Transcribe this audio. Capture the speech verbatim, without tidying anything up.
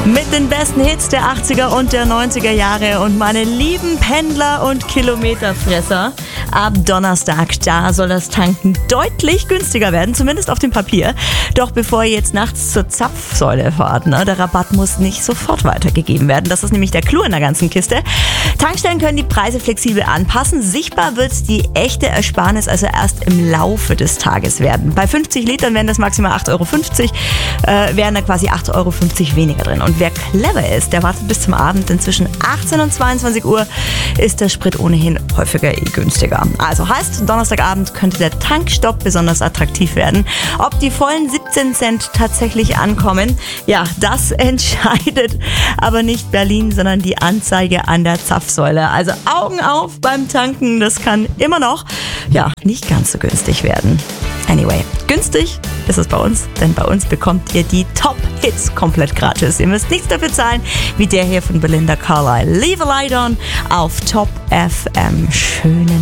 Mit den besten Hits der achtziger und der neunziger Jahre und meine lieben Pendler und Kilometerfresser. Ab Donnerstag, da soll das Tanken deutlich günstiger werden, zumindest auf dem Papier. Doch bevor ihr jetzt nachts zur Zapfsäule fahrt, ne, der Rabatt muss nicht sofort weitergegeben werden. Das ist nämlich der Clou in der ganzen Kiste. Tankstellen können die Preise flexibel anpassen. Sichtbar wird die echte Ersparnis also erst im Laufe des Tages werden. Bei fünfzig Litern wären das maximal acht Euro fünfzig, äh, wären da quasi acht Euro fünfzig weniger drin. Und wer clever ist, der wartet bis zum Abend. Denn zwischen achtzehn und zweiundzwanzig Uhr ist der Sprit ohnehin häufiger eh günstiger. Also heißt, Donnerstagabend könnte der Tankstopp besonders attraktiv werden. Ob die vollen siebzehn Cent tatsächlich ankommen, ja, das entscheidet aber nicht Berlin, sondern die Anzeige an der Zapfsäule. Also Augen auf beim Tanken, das kann immer noch, ja, nicht ganz so günstig werden. Anyway, günstig ist es bei uns, denn bei uns bekommt ihr die Top-Hits komplett gratis. Ihr müsst nichts dafür zahlen, wie der hier von Belinda Carlisle. Leave a Light On auf Top F M. Schönen